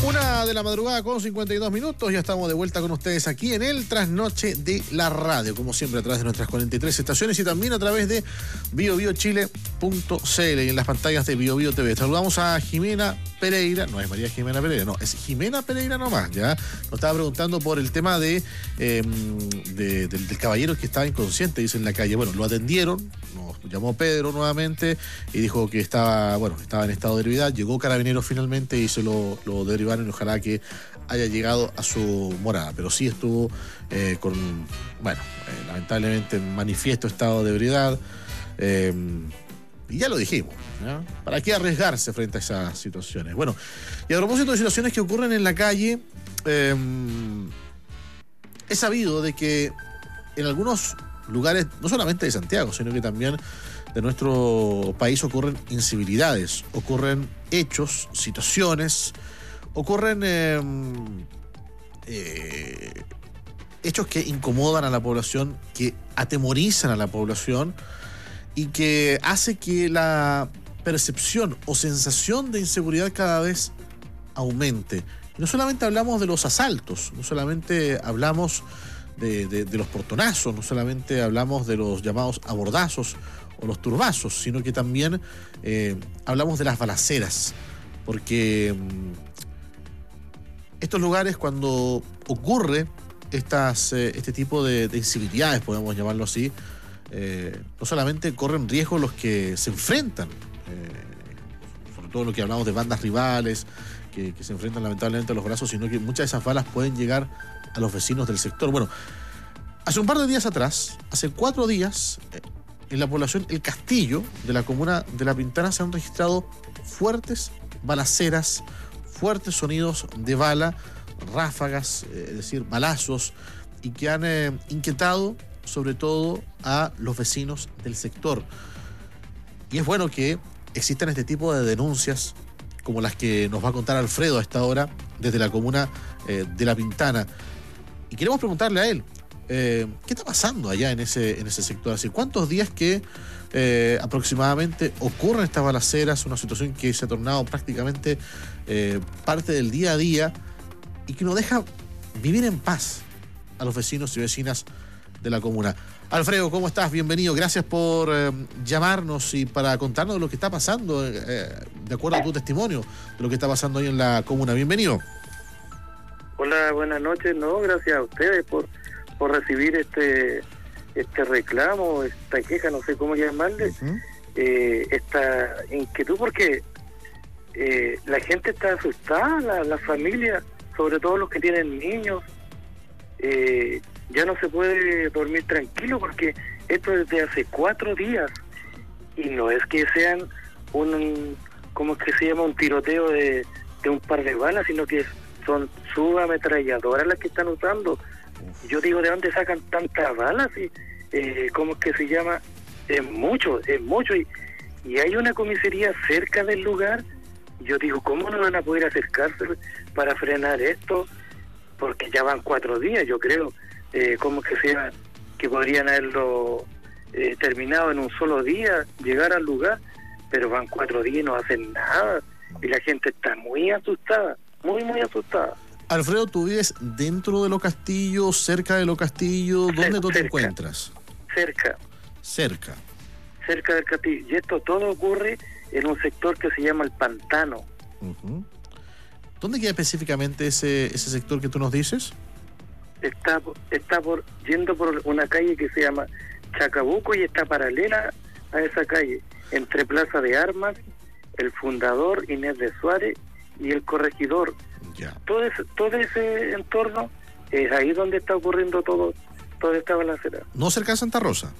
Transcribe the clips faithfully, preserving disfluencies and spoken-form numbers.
Una de la madrugada con cincuenta y dos minutos, ya estamos de vuelta con ustedes aquí en el Trasnoche de la Radio, como siempre a través de nuestras cuarenta y tres estaciones y también a través de bio bio chile punto c l y en las pantallas de Bio Bio T V. Saludamos a Jimena Pereira, no es María Jimena Pereira, no, es Jimena Pereira nomás, ya. Nos estaba preguntando por el tema de, eh, de del, del caballero que estaba inconsciente, dice en la calle. Bueno, lo atendieron, nos llamó Pedro nuevamente y dijo que estaba, bueno, estaba en estado de ebriedad. Llegó Carabineros finalmente y se lo, lo derivaron y ojalá que haya llegado a su morada. Pero sí estuvo eh, con, bueno, eh, lamentablemente en manifiesto estado de ebriedad. Eh, y ya lo dijimos, ¿no? ¿Para qué arriesgarse frente a esas situaciones? Bueno, y a propósito de situaciones que ocurren en la calle, eh, he sabido de que en algunos lugares, no solamente de Santiago, sino que también de nuestro país ocurren incivilidades, ocurren hechos, situaciones, ocurren eh, eh, hechos que incomodan a la población, que atemorizan a la población y que hace que la percepción o sensación de inseguridad cada vez aumente. Y no solamente hablamos de los asaltos, no solamente hablamos de, de, de los portonazos, no solamente hablamos de los llamados abordazos o los turbazos, sino que también eh, hablamos de las balaceras, porque mmm, estos lugares, cuando ocurre estas, eh, este tipo de, de incivilidades, podemos llamarlo así, eh, no solamente corren riesgo los que se enfrentan, eh, sobre todo lo que hablamos de bandas rivales, que, que se enfrentan lamentablemente a los brazos, sino que muchas de esas balas pueden llegar a los vecinos del sector. Bueno, hace un par de días atrás, hace cuatro días, eh, en la población El Castillo de la comuna de La Pintana se han registrado fuertes balaceras, fuertes sonidos de bala, ráfagas, eh, es decir, balazos, y que han eh, inquietado sobre todo a los vecinos del sector. Y es bueno que existan este tipo de denuncias como las que nos va a contar Alfredo a esta hora desde la comuna eh, de La Pintana. Y queremos preguntarle a él, eh, ¿qué está pasando allá en ese, en ese sector? ¿Hace cuántos días que eh, aproximadamente ocurren estas balaceras? Una situación que se ha tornado prácticamente eh, parte del día a día y que no deja vivir en paz a los vecinos y vecinas de la comuna. Alfredo, ¿cómo estás? Bienvenido. Gracias por eh, llamarnos y para contarnos lo que está pasando, eh, de acuerdo a tu testimonio, de lo que está pasando ahí en la comuna. Bienvenido. Hola, buenas noches. No, gracias a ustedes por, por recibir este este reclamo, esta queja, no sé cómo llamarle, uh-huh. eh, esta inquietud, porque eh, la gente está asustada, la, la familia, sobre todo los que tienen niños, eh, ya no se puede dormir tranquilo porque esto es desde hace cuatro días y no es que sean un, ¿cómo es que se llama? Un tiroteo de, de un par de balas, sino que son subametralladoras las que están usando. Yo digo, ¿de dónde sacan tantas balas? Y, eh, ¿cómo es que se llama? Es mucho, es mucho. Y, y hay una comisaría cerca del lugar. Yo digo, ¿cómo no van a poder acercarse para frenar esto? Porque ya van cuatro días, yo creo. Eh, ¿Cómo es que se llama? Que podrían haberlo eh, terminado en un solo día, llegar al lugar. Pero van cuatro días y no hacen nada. Y la gente está muy asustada, muy, muy asustada. Alfredo, ¿tú vives dentro de Los Castillos, cerca de Los Castillos? ¿Dónde tú te encuentras? Cerca. Cerca. Cerca del Castillo. Y esto todo ocurre en un sector que se llama El Pantano. Uh-huh. ¿Dónde queda específicamente ese ese sector que tú nos dices? Está, está por yendo por una calle que se llama Chacabuco y está paralela a esa calle, entre Plaza de Armas, El Fundador, Inés de Suárez y El Corregidor. Ya. Todo ese, todo ese entorno es ahí donde está ocurriendo todo, toda esta balacera. ¿No cerca de Santa Rosa?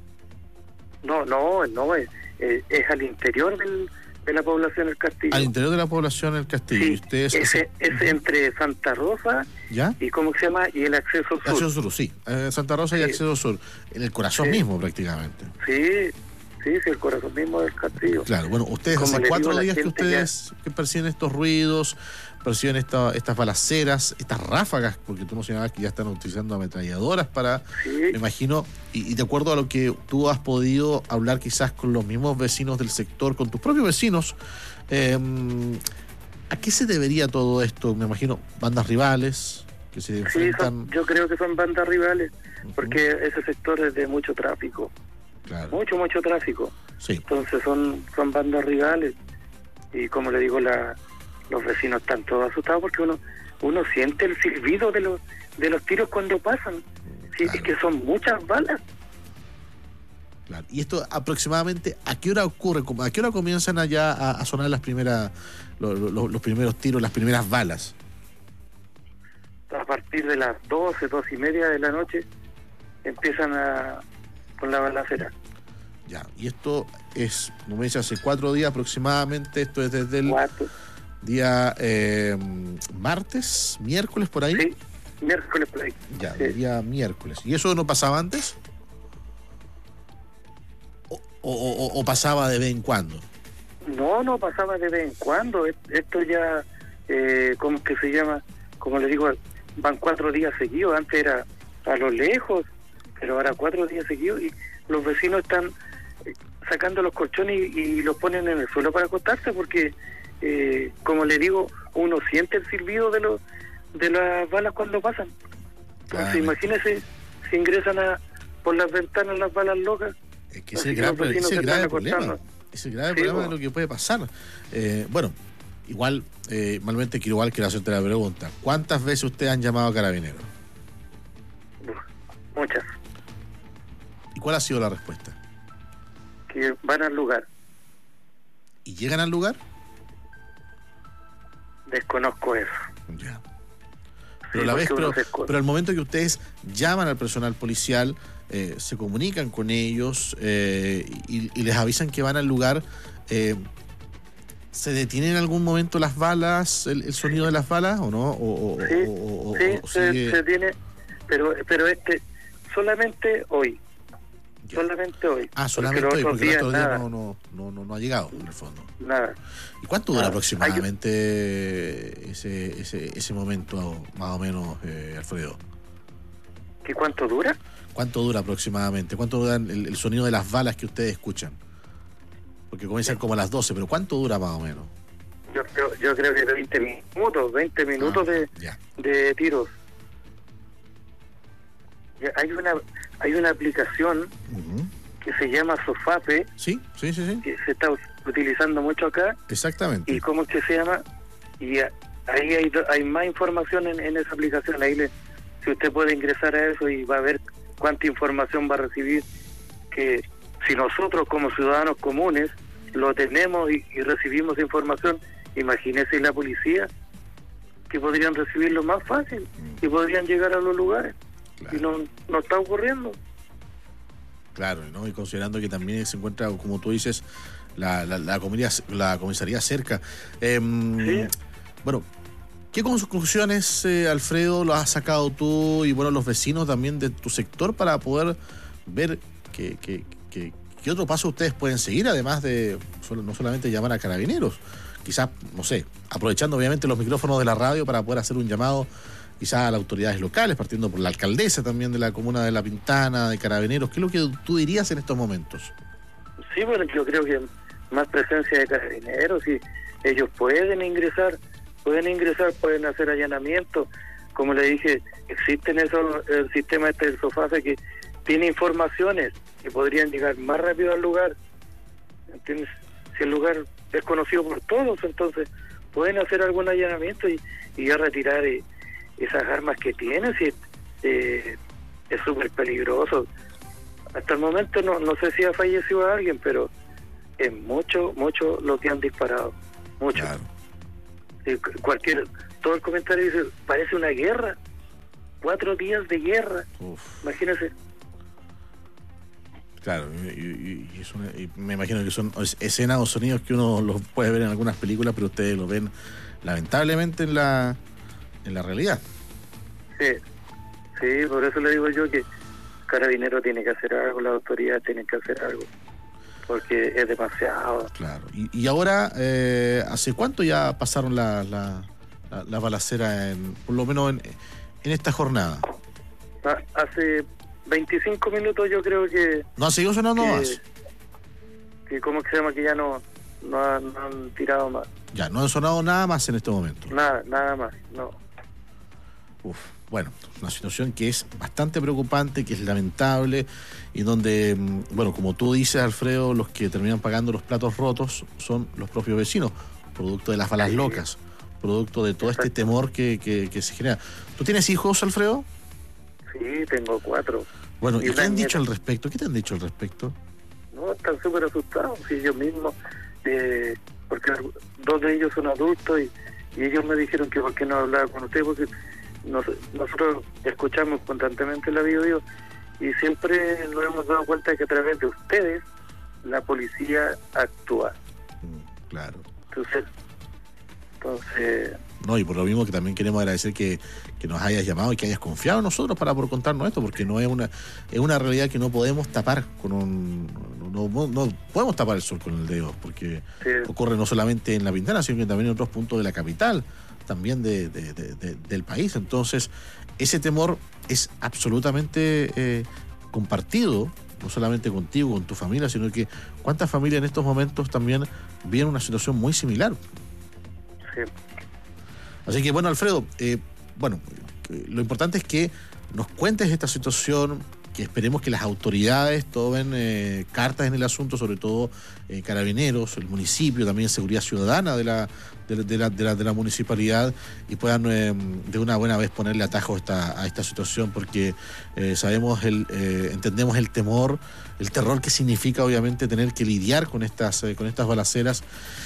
No, no, no, es, es, es al interior del, de la población del Castillo. Al interior de la población del Castillo. Sí, ¿Y ustedes es, hace... es entre Santa Rosa ¿Ya? y ¿cómo se llama? Y el acceso sur. Acceso sur, sí. Eh, Santa Rosa y sí. acceso sur. En el corazón sí. mismo prácticamente. Sí, sí, sí, el corazón mismo del Castillo. Claro, bueno, ustedes Como hace cuatro digo, días que ustedes ya... que perciben estos ruidos, perciben esta, estas balaceras, estas ráfagas, porque tú mencionabas que ya están utilizando ametralladoras para, sí. me imagino, y, y de acuerdo a lo que tú has podido hablar quizás con los mismos vecinos del sector, con tus propios vecinos, eh, ¿a qué se debería todo esto? Me imagino bandas rivales que se enfrentan. Sí, son, yo creo que son bandas rivales, uh-huh. porque ese sector es de mucho tráfico. Claro. Mucho, mucho tráfico. Sí. Entonces son son bandas rivales. Y como le digo, la, los vecinos están todos asustados porque uno uno siente el silbido de los de los tiros cuando pasan. Sí, claro. Es que son muchas balas. Claro. Y esto aproximadamente, ¿a qué hora ocurre? ¿A qué hora comienzan allá a, a sonar las primeras los, los, los primeros tiros, las primeras balas? A partir de las doce, doce y media de la noche empiezan a con la balacera. Ya, y esto es, como me dice, hace cuatro días aproximadamente, esto es desde el Cuatro. día eh, martes, miércoles, por ahí. Sí, miércoles por ahí. Ya, sí. día miércoles. ¿Y eso no pasaba antes? ¿O, o, o, o pasaba de vez en cuando? No, no pasaba de vez en cuando. Esto ya, eh, ¿cómo que se llama? Como le digo, van cuatro días seguidos. Antes era a lo lejos, pero ahora cuatro días seguidos y los vecinos están sacando los colchones y, y los ponen en el suelo para acostarse porque, eh, como le digo, uno siente el silbido de los de las balas cuando pasan. Entonces, ah, imagínese si ingresan a por las ventanas las balas locas. Es que ese es el grave, ese grave problema. Es el grave sí, problema bueno. de lo que puede pasar. Eh, bueno, igual, eh, malmente quiero igual que la hacerte la pregunta. ¿Cuántas veces ustedes han llamado a Carabineros? Muchas. ¿Y cuál ha sido la respuesta? Que van al lugar. ¿Y llegan al lugar? Desconozco eso. Ya. Pero, sí, la vez, pero, pero al momento que ustedes llaman al personal policial, eh, se comunican con ellos eh, y, y les avisan que van al lugar, eh, ¿se detienen en algún momento las balas, el, el sonido de las balas o no? O, sí, o, o, sí o se, sigue... se tiene, pero, pero este, solamente hoy. Ya. Solamente hoy. Ah, solamente hoy, porque el otro día nada. no, no, no, no, no ha llegado, en el fondo. Nada. ¿Y cuánto dura nada. aproximadamente Hay... ese, ese ese momento, más o menos, eh, Alfredo? ¿Qué cuánto dura? ¿Cuánto dura aproximadamente? ¿Cuánto dura el, el sonido de las balas que ustedes escuchan? Porque comienzan como a las doce, pero ¿cuánto dura más o menos? Yo creo, yo creo que veinte minutos, veinte minutos ah, de, de tiros. Hay una hay una aplicación uh-huh. que se llama Sofape. Sí, sí, sí, sí. Que se está utilizando mucho acá. Exactamente. ¿Y cómo es que se llama? Y ahí hay, hay más información en, en esa aplicación. Ahí le, si usted puede ingresar a eso y va a ver cuánta información va a recibir. Que si nosotros como ciudadanos comunes lo tenemos y, y recibimos información, imagínese la policía, que podrían recibirlo más fácil y podrían llegar a los lugares. Claro. Y no, no está ocurriendo. Claro, ¿no? Y considerando que también se encuentra, como tú dices, la, la, la, comisaría, la comisaría cerca. Eh, sí. Bueno, ¿qué conclusiones, eh, Alfredo, lo has sacado tú y bueno los vecinos también de tu sector para poder ver que, que, que, qué otro paso ustedes pueden seguir, además de solo, no solamente llamar a Carabineros? Quizás, no sé, aprovechando obviamente los micrófonos de la radio para poder hacer un llamado quizás a las autoridades locales, partiendo por la alcaldesa también de la comuna de La Pintana, de Carabineros. ¿Qué es lo que tú dirías en estos momentos? Sí, bueno, yo creo que más presencia de Carabineros, y ellos pueden ingresar, pueden ingresar, pueden hacer allanamientos. Como le dije, existen esos, el sistema este del Sofape que tiene informaciones que podrían llegar más rápido al lugar. ¿Entiendes? Si el lugar es conocido por todos, entonces pueden hacer algún allanamiento y, y ya retirar eh, esas armas que tienen. Si eh, es súper peligroso. Hasta el momento no no sé si ha fallecido alguien, pero es mucho, mucho lo que han disparado. Mucho. Claro. Eh, cualquier, todo el comentario dice, parece una guerra. Cuatro días de guerra. Uf. Imagínese. Claro, y, y, y, es una, y me imagino que son escenas o sonidos que uno los puede ver en algunas películas, pero ustedes lo ven lamentablemente en la en la realidad. Sí, sí, por eso le digo yo que Carabinero tiene que hacer algo, la autoridad tiene que hacer algo, porque es demasiado. Claro, y, y ahora, eh, ¿hace cuánto ya pasaron la, la, la, la balacera, en, por lo menos en, en esta jornada? Hace veinticinco minutos yo creo que... ¿No ha seguido sonando que, más? Que ¿cómo que se llama? Que ya no, no, han, no han tirado más. Ya, no han sonado nada más en este momento. Nada, nada más, no. Uf, bueno, una situación que es bastante preocupante, que es lamentable, y donde, bueno, como tú dices, Alfredo, los que terminan pagando los platos rotos son los propios vecinos, producto de las balas Sí. locas, producto de todo este Exacto. temor que, que, que se genera. ¿Tú tienes hijos, Alfredo? Sí, tengo cuatro. Bueno, ¿y Y qué una han dicho nieta. al respecto? ¿Qué te han dicho al respecto? No, están súper asustados, sí, yo mismo, eh, porque dos de ellos son adultos y, y ellos me dijeron que por qué no hablaba con ustedes, porque nos, nosotros escuchamos constantemente la video y siempre nos hemos dado cuenta de que a través de ustedes la policía actúa. Mm, claro. Entonces, entonces No, y por lo mismo que también queremos agradecer que, que nos hayas llamado y que hayas confiado en nosotros para por contarnos esto, porque no es una es una realidad que no podemos tapar con un no, no, no podemos tapar el sol con el dedo, porque sí, ocurre no solamente en La Pintana, sino que también en otros puntos de la capital, también de, de, de, de, del país. Entonces, ese temor es absolutamente eh, compartido, no solamente contigo, con tu familia, sino que cuántas familias en estos momentos también viven una situación muy similar. sí. Así que bueno, Alfredo, eh, bueno, eh, lo importante es que nos cuentes esta situación, que esperemos que las autoridades tomen eh, cartas en el asunto, sobre todo eh, Carabineros, el municipio, también Seguridad Ciudadana de la, de, de la, de la, de la municipalidad, y puedan eh, de una buena vez ponerle atajo a esta, a esta situación, porque eh, sabemos, el, eh, entendemos el temor, el terror que significa obviamente tener que lidiar con estas, eh, con estas balaceras.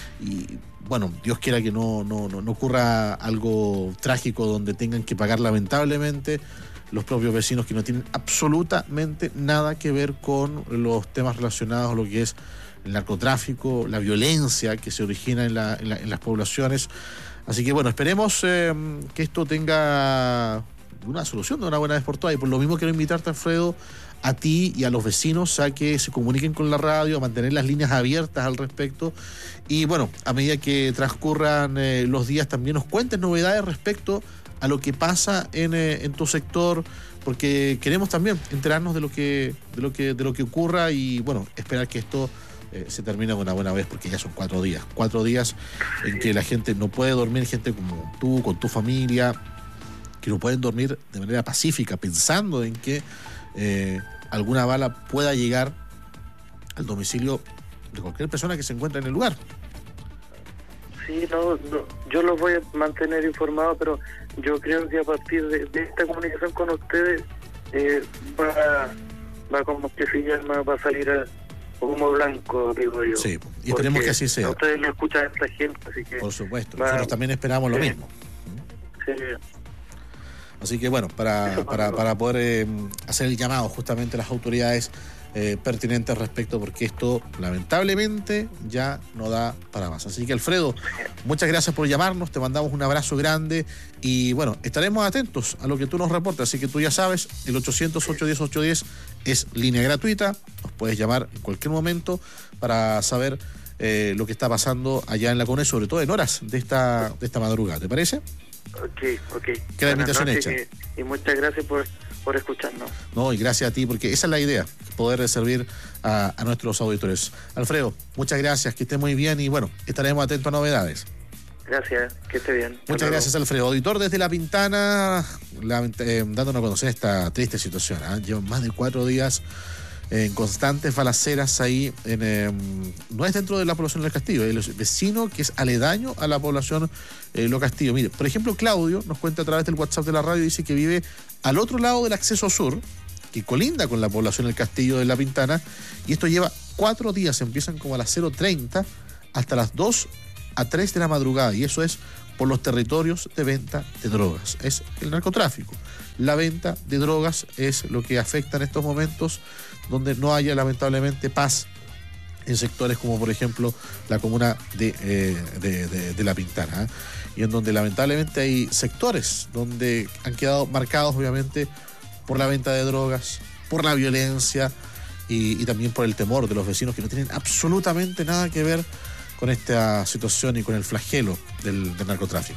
Y bueno, Dios quiera que no, no, no, no ocurra algo trágico donde tengan que pagar lamentablemente los propios vecinos, que no tienen absolutamente nada que ver con los temas relacionados a lo que es el narcotráfico, la violencia que se origina en, la, en, la, en las poblaciones. Así que bueno, esperemos eh, que esto tenga una solución de una buena vez por todas. Y por lo mismo quiero invitarte, Alfredo, a ti y a los vecinos a que se comuniquen con la radio, a mantener las líneas abiertas al respecto. Y bueno, a medida que transcurran eh, los días, también nos cuentes novedades respecto a lo que pasa en, eh, en tu sector, porque queremos también enterarnos de lo que, de lo que, de lo que ocurra, y bueno, esperar que esto eh, se termine de una buena vez, porque ya son cuatro días, cuatro días en que la gente no puede dormir, gente como tú, con tu familia, que no pueden dormir de manera pacífica, pensando en que eh, alguna bala pueda llegar al domicilio de cualquier persona que se encuentre en el lugar. Sí, no, no, yo los voy a mantener informados, pero yo creo que a partir de, de esta comunicación con ustedes eh, va, va como que se llama, va a salir a humo blanco, digo yo. Sí, y esperemos Porque que así sea. a ustedes lo escuchan a esta gente, así que... Por supuesto, va, nosotros también esperamos lo sí, mismo. sí, Así que bueno, para, para, para poder eh, hacer el llamado justamente a las autoridades eh, pertinentes al respecto, porque esto lamentablemente ya no da para más. Así que, Alfredo, muchas gracias por llamarnos, te mandamos un abrazo grande y bueno, estaremos atentos a lo que tú nos reportes. Así que tú ya sabes, el ochocientos, ochocientos diez, ochocientos diez es línea gratuita, nos puedes llamar en cualquier momento para saber eh, lo que está pasando allá en la Cone, sobre todo en horas de esta, de esta madrugada, ¿te parece? ok, ok. Queda la Buenas invitación noches hecha. Y, y muchas gracias por, por escucharnos. No, y gracias a ti, porque esa es la idea, poder servir a, a nuestros auditores. Alfredo, muchas gracias, que esté muy bien y bueno, estaremos atentos a novedades. Gracias, que esté bien. Hasta Muchas luego. gracias, Alfredo. Auditor desde La Pintana, la, eh, dándonos a conocer esta triste situación. ¿eh? Llevan más de cuatro días en constantes balaceras ahí, en, eh, no es dentro de la población del Castillo, es el vecino que es aledaño a la población eh, Lo Castillo. Mire, por ejemplo, Claudio nos cuenta a través del WhatsApp de la radio, dice que vive al otro lado del acceso sur, que colinda con la población del Castillo de La Pintana, y esto lleva cuatro días, empiezan como a las cero treinta hasta las dos a tres de la madrugada, y eso es por los territorios de venta de drogas. Es el narcotráfico. La venta de drogas es lo que afecta en estos momentos, donde no haya lamentablemente paz en sectores como por ejemplo la comuna de, eh, de, de, de La Pintana, ¿eh? Y en donde lamentablemente hay sectores donde han quedado marcados obviamente por la venta de drogas, por la violencia y, y también por el temor de los vecinos, que no tienen absolutamente nada que ver con esta situación y con el flagelo del, del narcotráfico.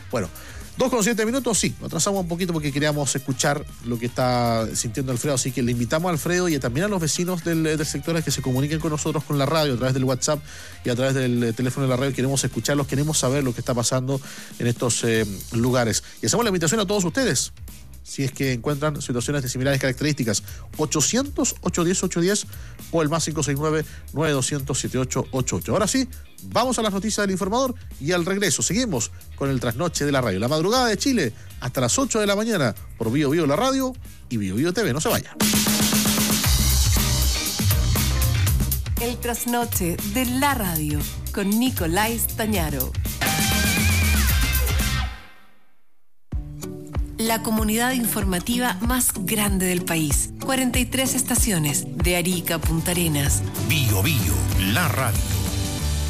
Bueno, dos con siete minutos, sí, nos atrasamos un poquito porque queríamos escuchar lo que está sintiendo Alfredo, así que le invitamos a Alfredo y también a los vecinos del, del sector a que se comuniquen con nosotros con la radio, a través del WhatsApp y a través del teléfono de la radio. Queremos escucharlos, queremos saber lo que está pasando en estos eh, lugares. Y hacemos la invitación a todos ustedes, si es que encuentran situaciones de similares características, ochocientos, ochocientos diez, ochocientos diez o el más cinco seis nueve, nueve doscientos, setenta y ocho ochenta y ocho. Ahora sí, vamos a las noticias del informador y al regreso seguimos con el trasnoche de la radio. La madrugada de Chile hasta las ocho de la mañana por Bio Bio la radio y Bio Bio T V. No se vaya. El trasnoche de la radio con Nicolás Tañaro. La comunidad informativa más grande del país. cuarenta y tres estaciones de Arica a Punta Arenas. Bio Bio, la radio.